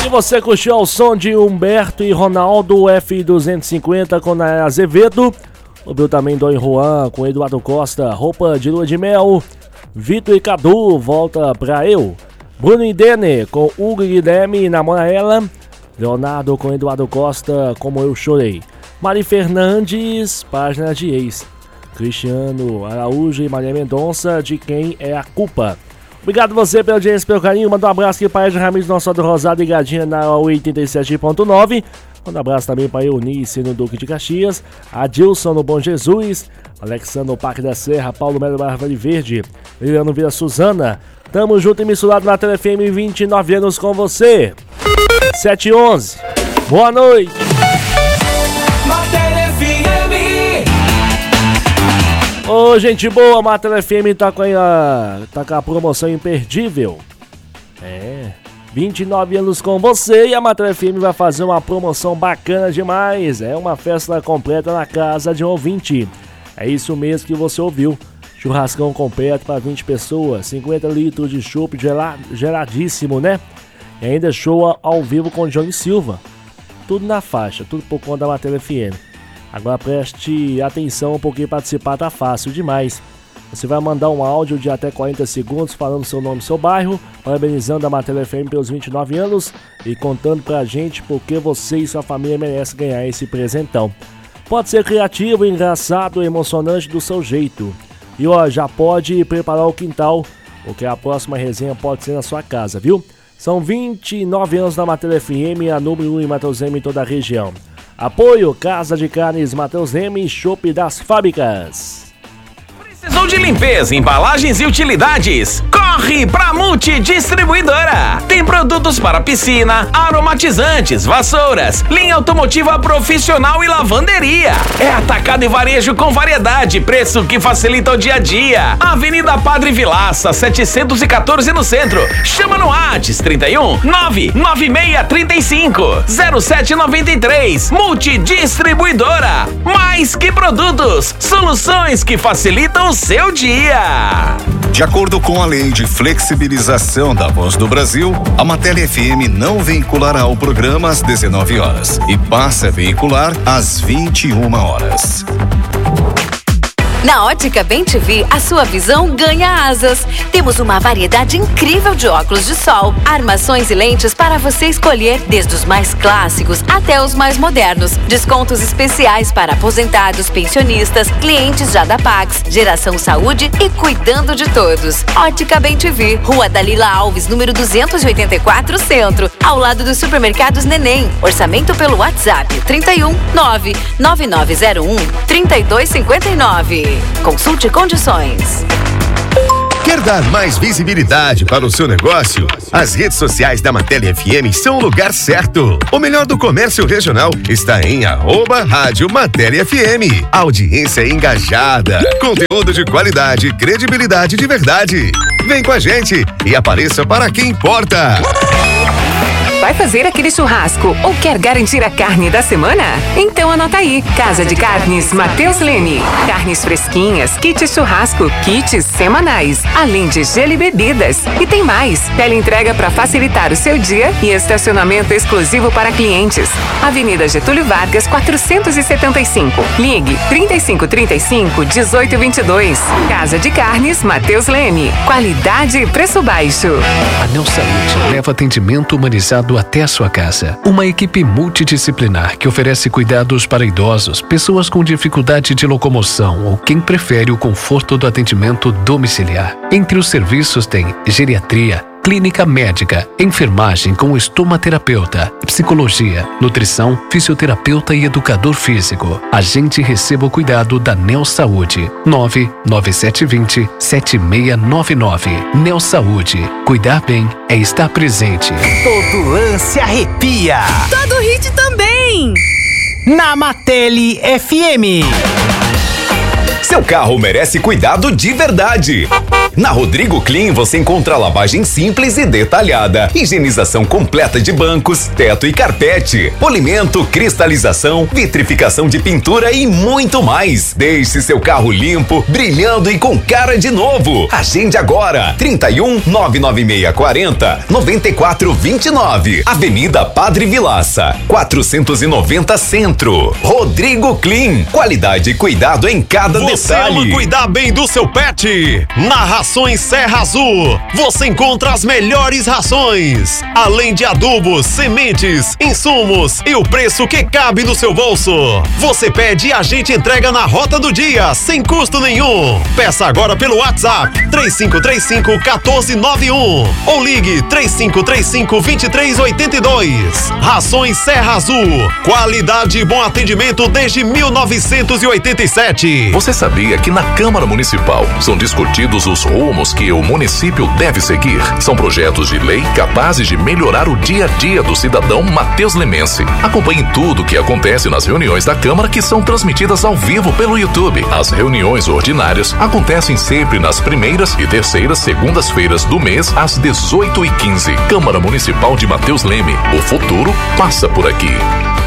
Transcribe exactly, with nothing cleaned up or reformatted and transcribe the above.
E você curtiu ao som de Humberto e Ronaldo, F duzentos e cinquenta com Nayara Azevedo. Ouviu também Dom Juan com Eduardo Costa, Roupa de Lua de Mel. Vitor e Cadu, Volta Pra Eu. Bruno e Dene com Hugo e Guilherme, Namora Ela. Leonardo com Eduardo Costa, Como Eu Chorei. Mari Fernandes, Página de Ex. Cristiano Araújo e Maria Mendonça, De Quem É a Culpa. Obrigado você pela audiência, pelo carinho. Manda um abraço aqui para Edson Ramires, nosso do Rosado, ligadinha na oitenta e sete ponto nove. Manda um abraço também para Eunice no Duque de Caxias, Adilson no Bom Jesus, Alexandre no Parque da Serra, Paulo Melo Árvore Verde, Liliano Vila Suzana. Tamo junto e misturado na Tele F M, vinte e nove anos com você. sete e onze. Boa noite. Ô, gente boa, a Matéria F M tá com a, tá com a promoção imperdível. É, vinte e nove anos com você e a Matéria F M vai fazer uma promoção bacana demais. É uma festa completa na casa de um ouvinte. É isso mesmo que você ouviu. Churrascão completo para vinte pessoas, cinquenta litros de chopp geladíssimo, né? E ainda show ao vivo com Johnny Silva. Tudo na faixa, tudo por conta da Matéria F M. Agora preste atenção porque participar tá fácil demais. Você vai mandar um áudio de até quarenta segundos falando seu nome e seu bairro, parabenizando a Matéria F M pelos vinte e nove anos e contando pra gente porque você e sua família merecem ganhar esse presentão. Pode ser criativo, engraçado, emocionante do seu jeito. E ó, já pode preparar o quintal, porque a próxima resenha pode ser na sua casa, viu? São vinte e nove anos da Matéria F M, a número um em Matheus Leme em toda a região. Apoio Casa de Carnes Matheus Leme e Chopp das Fábricas. Precisou de limpeza, embalagens e utilidades? Corre pra Multidistribuidora! Tem produtos para piscina, aromatizantes, vassouras, linha automotiva profissional e lavanderia. É atacado e varejo com variedade, preço que facilita o dia a dia. Avenida Padre Vilaça, setecentos e quatorze no centro. Chama no WhatsApp trinta e um, nove nove seis três cinco, zero sete nove três. Multidistribuidora. Mais que produtos, soluções que facilitam o seu dia. De acordo com a lei de flexibilização da Voz do Brasil, a Matéria F M não veiculará o programa às dezenove horas e passa a veicular às vinte e uma horas. Na Ótica Bem T V, a sua visão ganha asas. Temos uma variedade incrível de óculos de sol, armações e lentes para você escolher, desde os mais clássicos até os mais modernos. Descontos especiais para aposentados, pensionistas, clientes já da Pax, Geração Saúde e cuidando de todos. Ótica Bem T V, Rua Dalila Alves, número duzentos e oitenta e quatro, Centro, ao lado dos supermercados Neném. Orçamento pelo WhatsApp trinta e um, nove nove nove zero um, trinta e dois cinquenta e nove. Consulte condições. Quer dar mais visibilidade para o seu negócio? As redes sociais da Matéria F M são o lugar certo. O melhor do comércio regional está em arroba Rádio Matéria F M. Audiência engajada, conteúdo de qualidade, credibilidade de verdade. Vem com a gente e apareça para quem importa. Vai fazer aquele churrasco ou quer garantir a carne da semana? Então anota aí, Casa de Carnes Matheus Leme. Carnes fresquinhas, kits churrasco, kits semanais, além de gelo e bebidas. E tem mais, teleentrega para facilitar o seu dia e estacionamento exclusivo para clientes. Avenida Getúlio Vargas, quatrocentos e setenta e cinco. Ligue trinta e cinco, trinta e cinco, dezoito, vinte e dois. Casa de Carnes Matheus Leme. Qualidade e preço baixo. A Neo Saúde leva atendimento humanizado até a sua casa. Uma equipe multidisciplinar que oferece cuidados para idosos, pessoas com dificuldade de locomoção ou quem prefere o conforto do atendimento domiciliar. Entre os serviços tem geriatria, clínica médica, enfermagem com estomaterapeuta, psicologia, nutrição, fisioterapeuta e educador físico. Agende e receba o cuidado da Neo Saúde. nove nove sete dois zero, sete seis nove nove. Neo Saúde. Cuidar bem é estar presente. Todo lance arrepia. Todo hit também. Na Matele F M. Seu Seu carro merece cuidado de verdade. Na Rodrigo Clean você encontra lavagem simples e detalhada, higienização completa de bancos, teto e carpete, polimento, cristalização, vitrificação de pintura e muito mais. Deixe seu carro limpo, brilhando e com cara de novo. Agende agora, trinta e um, nove nove seis quatro zero, nove quatro dois nove, Avenida Padre Vilaça, quatrocentos e noventa Centro. Rodrigo Clean, qualidade e cuidado em cada você detalhe. Você ama cuidar bem do seu pet? Na Rações Serra Azul, você encontra as melhores rações, além de adubos, sementes, insumos e o preço que cabe no seu bolso. Você pede e a gente entrega na rota do dia, sem custo nenhum. Peça agora pelo WhatsApp três cinco três cinco, um quatro nove um ou ligue três cinco três cinco, dois três oito dois. Rações Serra Azul, qualidade e bom atendimento desde mil novecentos e oitenta e sete. Você sabia que na Câmara Municipal são discutidos os rumos que o município deve seguir? São projetos de lei capazes de melhorar o dia a dia do cidadão Matheus Lemense. Acompanhe tudo o que acontece nas reuniões da Câmara, que são transmitidas ao vivo pelo YouTube. As reuniões ordinárias acontecem sempre nas primeiras e terceiras segundas-feiras do mês, às dezoito e quinze. Câmara Municipal de Matheus Leme. O futuro passa por aqui.